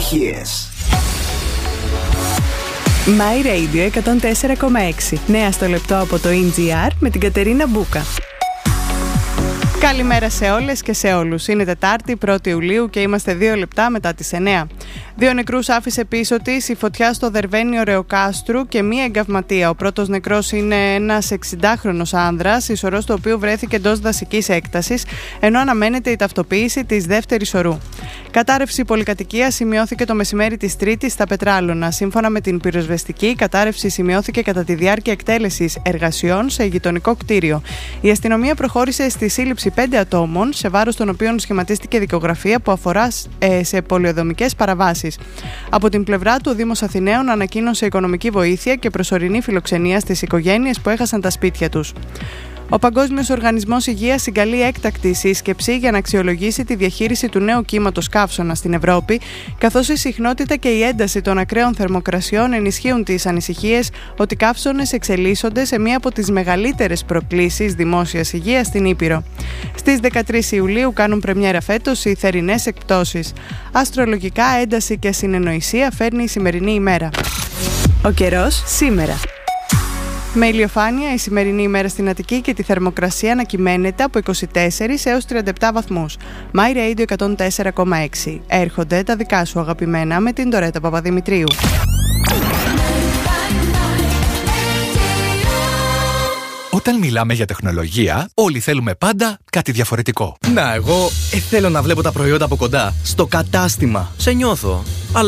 επιτυχίες. My Radio 104,6. Νέα στο λεπτό από το NGR με την Κατερίνα Μπούκα. Καλημέρα σε όλες και σε όλους. Είναι Τετάρτη, 1η Ιουλίου και είμαστε 2 λεπτά μετά τις 9. 2 νεκρούς άφησε πίσω της η φωτιά στο Δερβαίνιο Ρεοκάστρου και μία εγκαυματία. Ο πρώτος νεκρός είναι ένας 60χρονος άνδρας, η σωρός του οποίου βρέθηκε εντός δασικής έκτασης, ενώ αναμένεται η ταυτοποίηση της δεύτερης σωρού. Κατάρρευση πολυκατοικίας σημειώθηκε το μεσημέρι της Τρίτης στα Πετράλωνα. Σύμφωνα με την πυροσβεστική, η κατάρρευση σημειώθηκε κατά τη διάρκεια εκτέλεσης εργασιών σε γειτονικό κτίριο. Η αστυνομία προχώρησε στη σύλληψη 5 ατόμων, σε βάρος των οποίων σχηματίστηκε δικογραφία που αφορά σε πολεοδομικές παραβάσεις. Από την πλευρά του, ο Δήμος Αθηναίων ανακοίνωσε οικονομική βοήθεια και προσωρινή φιλοξενία στις οικογένειες που έχασαν τα σπίτια τους. Ο Παγκόσμιος Οργανισμός Υγείας συγκαλεί έκτακτη σύσκεψη για να αξιολογήσει τη διαχείριση του νέου κύματος καύσωνα στην Ευρώπη, καθώς η συχνότητα και η ένταση των ακραίων θερμοκρασιών ενισχύουν τις ανησυχίες ότι οι καύσωνες εξελίσσονται σε μία από τις μεγαλύτερες προκλήσεις δημόσιας υγείας στην Ήπειρο. Στις 13 Ιουλίου κάνουν πρεμιέρα φέτος οι θερινές εκπτώσεις. Αστρολογικά, ένταση και συνεννοησία φέρνει η σημερινή ημέρα. Ο καιρός σήμερα. Με ηλιοφάνεια, η σημερινή ημέρα στην Αττική και τη θερμοκρασία να κυμαίνεται από 24 έως 37 βαθμούς. My Radio 104,6. Έρχονται τα δικά σου αγαπημένα με την Ντορέτα Παπαδημητρίου. Όταν μιλάμε για τεχνολογία, όλοι θέλουμε πάντα κάτι διαφορετικό. Να, εγώ θέλω να βλέπω τα προϊόντα από κοντά, στο κατάστημα. Σε νιώθω. Αλλά